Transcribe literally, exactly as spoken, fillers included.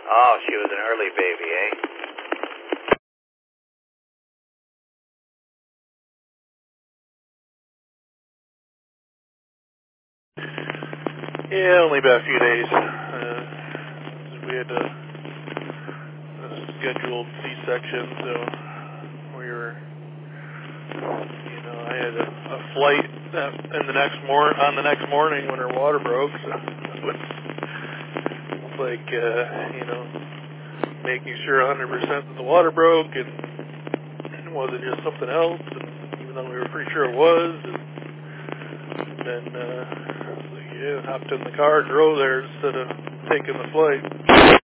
Oh, she was an early baby, eh? Yeah, only about a few days. Uh, we had a, a scheduled C-section, so we were, you know, I had a, a flight that, in the next mor- on the next morning when her water broke, so it was like, uh, you know, making sure one hundred percent that the water broke and it wasn't just something else, and even though we were pretty sure it was, and then, uh, yeah, hopped in the car, drove there instead of taking the flight.